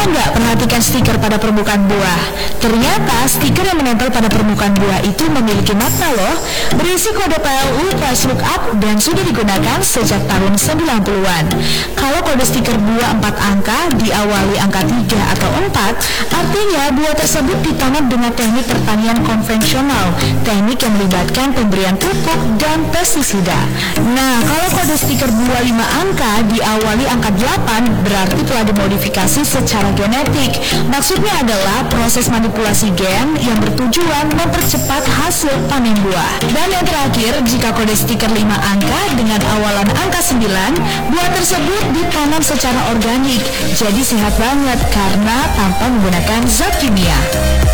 Nggak perhatikan stiker pada permukaan buah. Ternyata stiker yang menempel pada permukaan buah itu memiliki makna loh. Berisi kode PLU price lookup dan sudah digunakan sejak tahun 90-an. Kalau kode stiker buah 4 angka diawali angka 3 atau 4, artinya buah tersebut ditanam dengan teknik pertanian konvensional, teknik yang melibatkan pemberian pupuk dan pestisida. Nah, kalau kode stiker buah 5 angka diawali angka 8, berarti telah dimodifikasi secara genetik. Maksudnya adalah proses manipulasi gen yang bertujuan mempercepat hasil panen buah. Dan yang terakhir, jika kode stiker 5 angka dengan awalan angka 9, buah tersebut ditanam secara organik, jadi sehat banget karena tanpa menggunakan zat kimia.